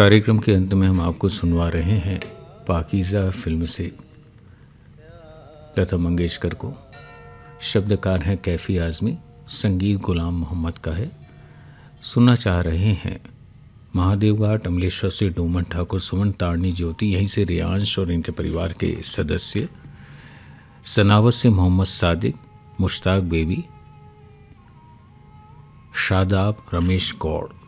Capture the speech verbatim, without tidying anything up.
कार्यक्रम के अंत में हम आपको सुनवा रहे हैं पाकीज़ा फिल्म से लता मंगेशकर को। शब्दकार हैं कैफ़ी आज़मी, संगीत गुलाम मोहम्मद का है। सुनना चाह रहे हैं महादेव घाट, अमलेश्वर से डोमन ठाकुर, सुमन, तारणी, ज्योति, यहीं से रियांश और इनके परिवार के सदस्य, सनावत से मोहम्मद सादिक, मुश्ताक बेबी, शादाब, रमेश गौड़।